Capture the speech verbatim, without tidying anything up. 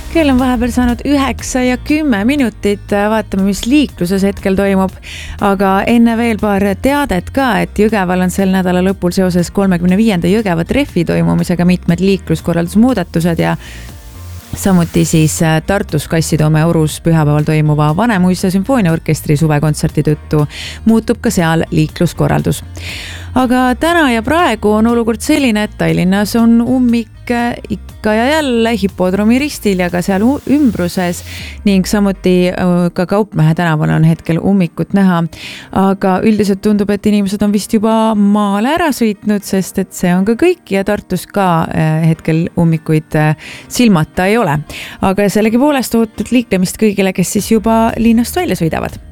Kell on vahepeal saanud üheksa ja kümme minutit, vaatame, mis liikluses hetkel toimub, aga enne veel paar teadet ka, et Jõgeval on sel nädala lõpul seoses kolmekümne viienda Jõgeva treffi toimumisega mitmed liikluskorraldusmuudatused ja samuti siis Tartus Kassitoome Orus pühapäeval toimuva Vanemuise sümfooniaorkestri suvekontserti tõttu muutub ka seal liikluskorraldus. Aga täna ja praegu on olukord selline, et Tallinnas on ummik ikka ja jälle Hipodroomi ristil ja ka seal ümbruses ning samuti ka Kaupmehe tänaval on hetkel ummikut näha. Aga üldiselt tundub, et inimesed on vist juba maale ära sõitnud, sest et see on ka kõik ja Tartus ka hetkel ummikuid silmata ei ole. Aga sellegi poolest ootud liiklemist kõigile, kes siis juba linnast välja sõidavad.